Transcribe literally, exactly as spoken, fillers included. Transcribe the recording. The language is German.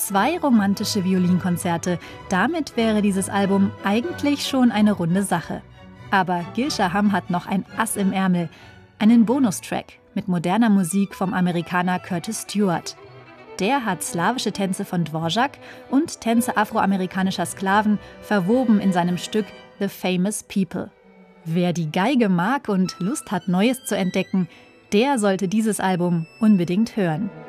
zwei romantische Violinkonzerte. Damit wäre dieses Album eigentlich schon eine runde Sache. Aber Gil Shaham hat noch ein Ass im Ärmel. Einen Bonustrack mit moderner Musik vom Amerikaner Curtis Stewart. Der hat slawische Tänze von Dvorak und Tänze afroamerikanischer Sklaven verwoben in seinem Stück The Famous People. Wer die Geige mag und Lust hat, Neues zu entdecken, der sollte dieses Album unbedingt hören.